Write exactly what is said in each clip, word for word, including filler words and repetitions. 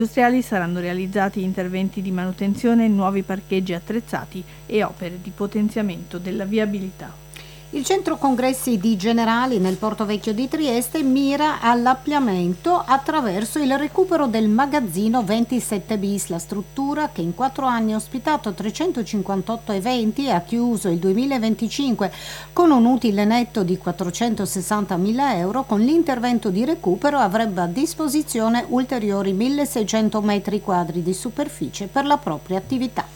industriali saranno realizzati interventi di manutenzione, nuovi parcheggi attrezzati e opere di potenziamento della viabilità. Il centro congressi di Generali nel Porto Vecchio di Trieste mira all'ampliamento attraverso il recupero del magazzino ventisette bis. La struttura, che in quattro anni ha ospitato trecentocinquantotto eventi e ha chiuso il duemilaventicinque con un utile netto di quattrocentosessantamila euro, con l'intervento di recupero avrebbe a disposizione ulteriori milleseicento metri quadri di superficie per la propria attività.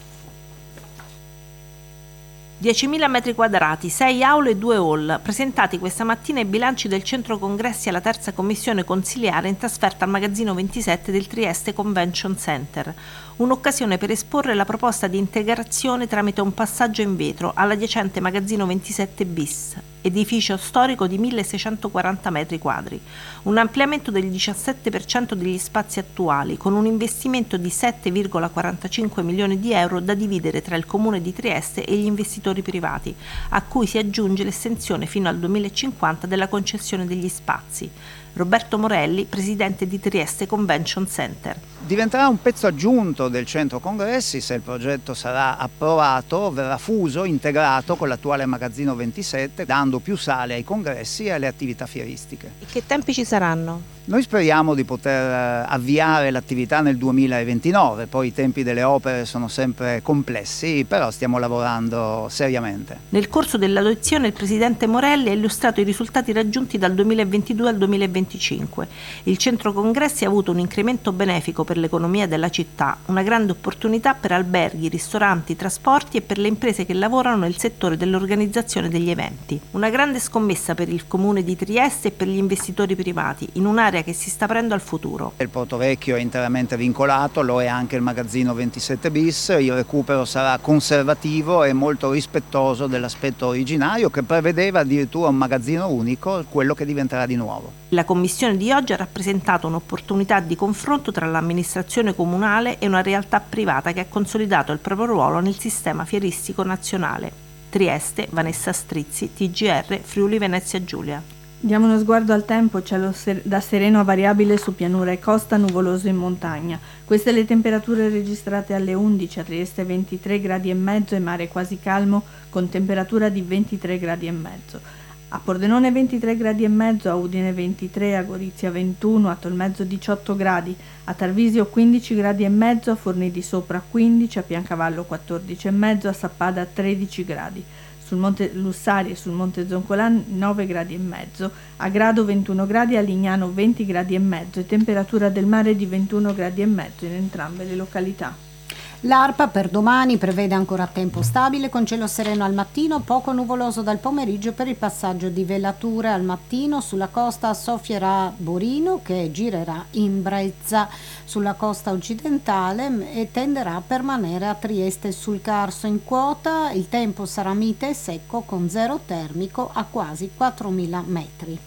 diecimila metri quadrati, sei aule e due hall, presentati questa mattina i bilanci del centro congressi alla terza commissione consiliare in trasferta al magazzino ventisette del Trieste Convention Center. Un'occasione per esporre la proposta di integrazione tramite un passaggio in vetro all'adiacente magazzino ventisette bis, edificio storico di milleseicentoquaranta metri quadri. Un ampliamento del diciassette per cento degli spazi attuali, con un investimento di sette virgola quarantacinque milioni di euro da dividere tra il Comune di Trieste e gli investitori privati, a cui si aggiunge l'estensione fino al duemilacinquanta della concessione degli spazi. Roberto Morelli, presidente di Trieste Convention Center. Diventerà un pezzo aggiunto del centro congressi. Se il progetto sarà approvato, verrà fuso, integrato con l'attuale magazzino ventisette, dando più sale ai congressi e alle attività fieristiche. E che tempi ci saranno? Noi speriamo di poter avviare l'attività nel duemilaventinove, poi i tempi delle opere sono sempre complessi, però stiamo lavorando seriamente. Nel corso dell'audizione il presidente Morelli ha illustrato i risultati raggiunti dal duemilaventidue al duemilaventicinque. Il centro congressi ha avuto un incremento benefico per l'economia della città, una grande opportunità per alberghi, ristoranti, trasporti e per le imprese che lavorano nel settore dell'organizzazione degli eventi. Una grande scommessa per il comune di Trieste e per gli investitori privati, in un'area che si sta aprendo al futuro. Il Porto Vecchio è interamente vincolato, lo è anche il magazzino ventisette bis, il recupero sarà conservativo e molto rispettoso dell'aspetto originario, che prevedeva addirittura un magazzino unico, quello che diventerà di nuovo. La commissione di oggi ha rappresentato un'opportunità di confronto tra l'amministrazione comunale e una realtà privata che ha consolidato il proprio ruolo nel sistema fieristico nazionale. Trieste, Vanessa Strizzi, T G R, Friuli Venezia Giulia. Diamo uno sguardo al tempo, cielo ser- da sereno a variabile su pianura e costa, nuvoloso in montagna. Queste le temperature registrate alle undici, a Trieste ventitré gradi e mezzo e mare quasi calmo con temperatura di ventitré gradi e mezzo. A Pordenone ventitré gradi e mezzo, a Udine ventitré, a Gorizia ventuno, a Tolmezzo diciotto gradi, a Tarvisio quindici gradi e mezzo, a Forni di Sopra quindici, a Piancavallo quattordici e mezzo, a Sappada tredici gradi. Sul Monte Lussari e sul Monte Zoncolan nove gradi e mezzo, a Grado ventuno gradi, a Lignano venti gradi e mezzo e temperatura del mare di ventuno gradi e mezzo in entrambe le località. L'ARPA per domani prevede ancora tempo stabile con cielo sereno al mattino, poco nuvoloso dal pomeriggio per il passaggio di velature al mattino. Sulla costa soffierà Borino che girerà in brezza sulla costa occidentale e tenderà a permanere a Trieste sul Carso in quota. Il tempo sarà mite e secco con zero termico a quasi quattromila metri.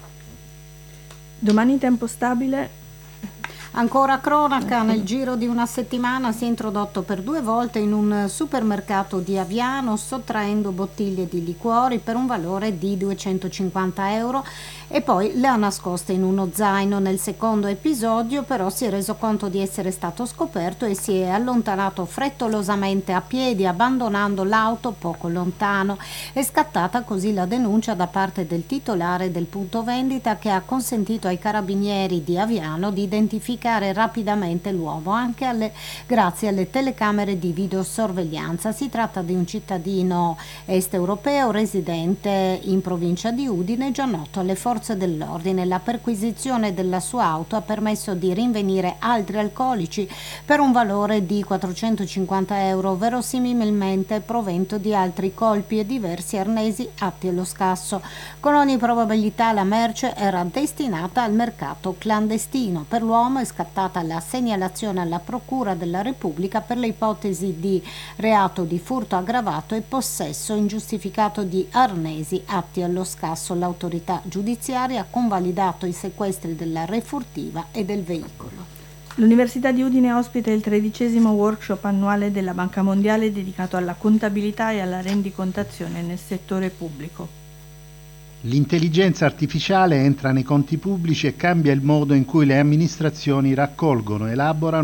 Domani tempo stabile. Ancora cronaca, nel giro di una settimana si è introdotto per due volte in un supermercato di Aviano sottraendo bottiglie di liquori per un valore di duecentocinquanta euro e poi le ha nascoste in uno zaino. Nel secondo episodio però si è reso conto di essere stato scoperto e si è allontanato frettolosamente a piedi abbandonando l'auto poco lontano. È scattata così la denuncia da parte del titolare del punto vendita che ha consentito ai carabinieri di Aviano di identificare rapidamente l'uomo anche alle, grazie alle telecamere di videosorveglianza. Si tratta di un cittadino est europeo residente in provincia di Udine, già noto alle forze dell'ordine. La perquisizione della sua auto ha permesso di rinvenire altri alcolici per un valore di quattrocentocinquanta euro, verosimilmente provento di altri colpi e diversi arnesi atti allo scasso. Con ogni probabilità la merce era destinata al mercato clandestino. Per l'uomo è scattata la segnalazione alla Procura della Repubblica per le ipotesi di reato di furto aggravato e possesso ingiustificato di arnesi atti allo scasso. L'autorità giudiziaria ha convalidato i sequestri della refurtiva e del veicolo. L'Università di Udine ospita il tredicesimo workshop annuale della Banca Mondiale dedicato alla contabilità e alla rendicontazione nel settore pubblico. L'intelligenza artificiale entra nei conti pubblici e cambia il modo in cui le amministrazioni raccolgono, elaborano